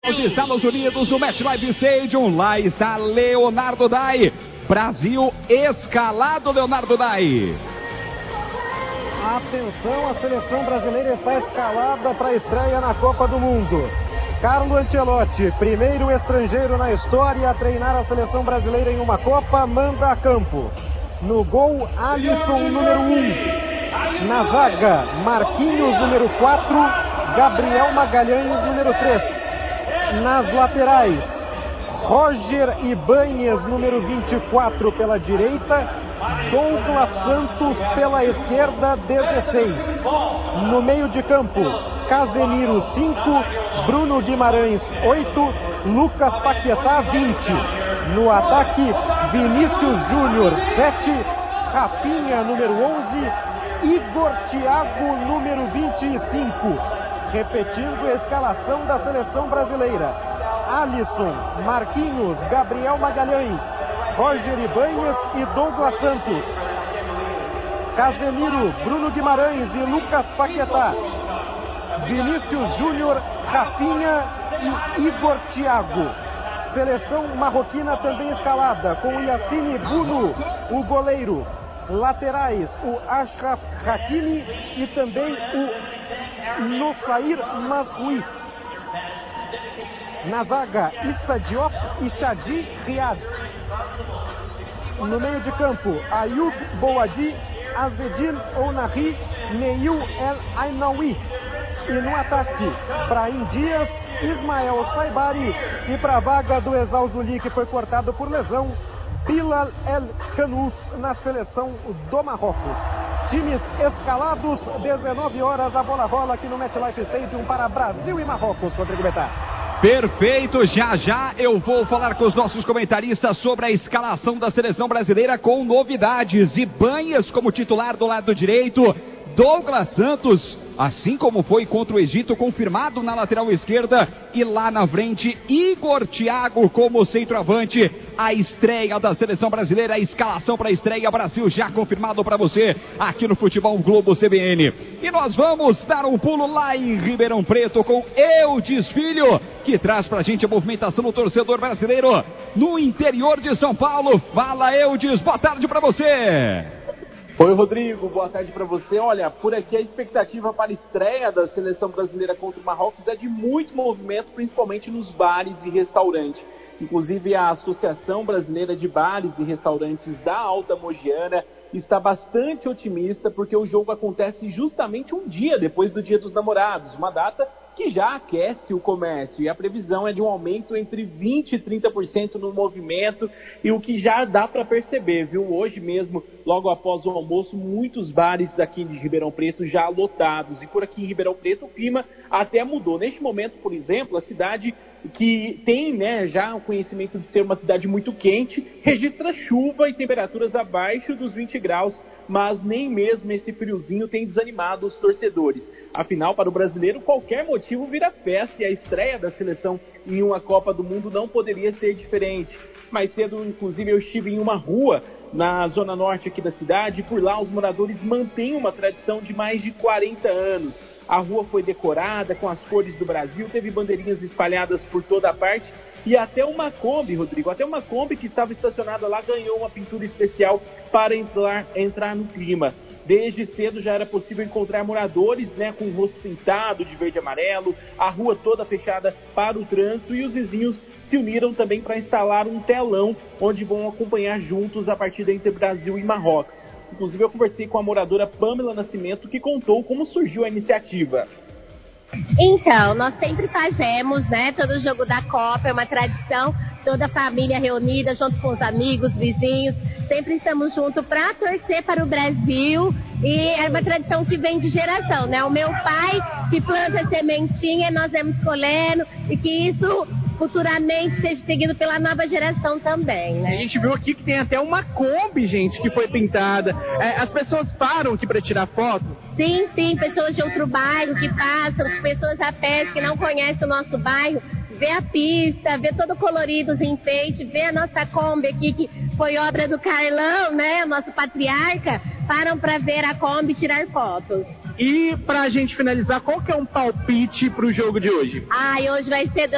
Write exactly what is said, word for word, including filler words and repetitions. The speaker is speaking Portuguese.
Estados Unidos, no MetLife Stadium, lá está Leonardo Dai. Brasil escalado, Leonardo Dai. Atenção, a seleção brasileira está escalada para a estreia na Copa do Mundo. Carlo Ancelotti, primeiro estrangeiro na história a treinar a seleção brasileira em uma Copa, manda a campo. No gol, Alisson, número um. Na zaga, Marquinhos, número quatro. Gabriel Magalhães, número três. Nas laterais, Roger Ibáñez, número vinte e quatro, pela direita. Douglas Santos pela esquerda, dezesseis. No meio de campo, Casemiro, cinco. Bruno Guimarães, oito. Lucas Paquetá, vinte. No ataque, Vinícius Júnior, sete. Rafinha, número onze. Igor Thiago, número vinte e cinco. Repetindo a escalação da seleção brasileira: Alisson, Marquinhos, Gabriel Magalhães, Roger Ibáñez e Douglas Santos. Casemiro, Bruno Guimarães e Lucas Paquetá. Vinícius Júnior, Rafinha e Igor Thiago. Seleção marroquina também escalada, com o Yassine Bounou, o goleiro. Laterais, o Achraf Hakimi e também o Noussair Mazraoui. Na zaga, Issa Diop e Chadi Riad. No meio de campo, Ayoub Boadi, Azzedine Ounahi, Neil El Ainaoui. E no ataque, Brahim Dias, Ismael Saibari. E para a vaga do Ezzalzouli, que foi cortado por lesão, Bilal El Khanous, na seleção do Marrocos. Times escalados, dezenove horas, a bola rola aqui no MetLife Stadium para Brasil e Marrocos, Rodrigo Betá. Perfeito, já já eu vou falar com os nossos comentaristas sobre a escalação da seleção brasileira com novidades. Ibáñez como titular do lado direito, Douglas Santos, assim como foi contra o Egito, confirmado na lateral esquerda, e lá na frente, Igor Thiago como centroavante. A estreia da seleção brasileira, a escalação para a estreia, Brasil já confirmado para você aqui no Futebol Globo C B N. E nós vamos dar um pulo lá em Ribeirão Preto com Eudes Filho, que traz pra gente a movimentação do torcedor brasileiro no interior de São Paulo. Fala, Eudes, boa tarde para você. Oi, Rodrigo, boa tarde para você. Olha, por aqui a expectativa para a estreia da seleção brasileira contra o Marrocos é de muito movimento, principalmente nos bares e restaurantes. Inclusive a Associação Brasileira de Bares e Restaurantes da Alta Mogiana está bastante otimista, porque o jogo acontece justamente um dia depois do Dia dos Namorados, uma data que já aquece o comércio, e a previsão é de um aumento entre vinte e trinta por cento no movimento, e o que já dá para perceber, viu? Hoje mesmo, logo após o almoço, muitos bares aqui de Ribeirão Preto já lotados, e por aqui em Ribeirão Preto o clima até mudou. Neste momento, por exemplo, a cidade que tem, né, já o conhecimento de ser uma cidade muito quente, registra chuva e temperaturas abaixo dos vinte graus, mas nem mesmo esse friozinho tem desanimado os torcedores. Afinal, para o brasileiro, qualquer motivo vira festa, e a estreia da seleção em uma Copa do Mundo não poderia ser diferente. Mais cedo, inclusive, eu estive em uma rua na zona norte aqui da cidade, e por lá os moradores mantêm uma tradição de mais de quarenta anos. A rua foi decorada com as cores do Brasil, teve bandeirinhas espalhadas por toda a parte, e até uma Kombi, Rodrigo, até uma Kombi que estava estacionada lá ganhou uma pintura especial para entrar, entrar no clima. Desde cedo já era possível encontrar moradores, né, com o rosto pintado de verde e amarelo, a rua toda fechada para o trânsito, e os vizinhos se uniram também para instalar um telão onde vão acompanhar juntos a partida entre Brasil e Marrocos. Inclusive eu conversei com a moradora Pamela Nascimento, que contou como surgiu a iniciativa. Então, nós sempre fazemos, né, todo jogo da Copa, é uma tradição, toda a família reunida, junto com os amigos, vizinhos, sempre estamos juntos para torcer para o Brasil, e é uma tradição que vem de geração, né, o meu pai que planta sementinha, nós vamos colhendo, e que isso futuramente seja seguido pela nova geração também, né? A gente viu aqui que tem até uma Kombi, gente, que foi pintada. É, as pessoas param aqui para tirar foto? Sim, sim, pessoas de outro bairro que passam, pessoas a pé que não conhecem o nosso bairro, vê a pista, vê todo colorido, os enfeites, vê a nossa Kombi aqui, que foi obra do Carlão, né, o nosso patriarca, param para ver a Kombi e tirar fotos. E pra gente finalizar, qual que é um palpite pro jogo de hoje? Ai, hoje vai ser